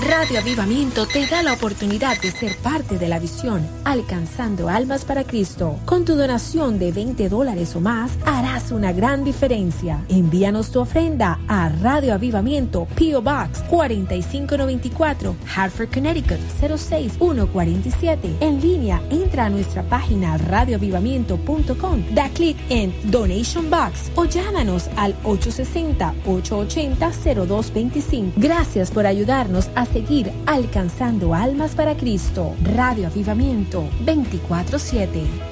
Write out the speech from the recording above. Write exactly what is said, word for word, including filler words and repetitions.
Radio Avivamiento te da la oportunidad de ser parte de la visión, alcanzando almas para Cristo. Con tu donación de veinte dólares o más, harás una gran diferencia. Envíanos tu ofrenda a Radio Avivamiento, P O Box cuatro cinco nueve cuatro, Hartford, Connecticut cero seis uno cuatro siete. En línea, entra a nuestra página radio avivamiento punto com, da clic en Donation Box o llámanos al ocho seis cero, ocho ocho cero, cero dos dos cinco. Gracias por ayudarnos a seguir alcanzando almas para Cristo. Radio Avivamiento veinticuatro siete.